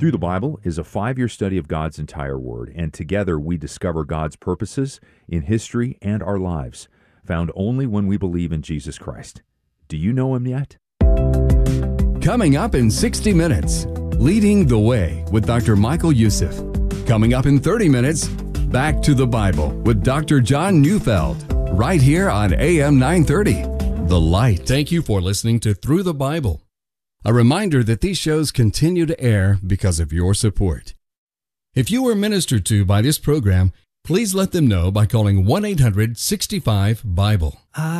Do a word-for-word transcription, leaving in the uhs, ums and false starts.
Through the Bible is a five-year study of God's entire Word, and together we discover God's purposes in history and our lives, found only when we believe in Jesus Christ. Do you know Him yet? Coming up in sixty minutes, Leading the Way with Doctor Michael Youssef. Coming up in thirty minutes, Back to the Bible with Doctor John Neufeld, right here on A M nine thirty, The Light. Thank you for listening to Through the Bible. A reminder that these shows continue to air because of your support. If you were ministered to by this program, please let them know by calling one eight hundred sixty-five Bible.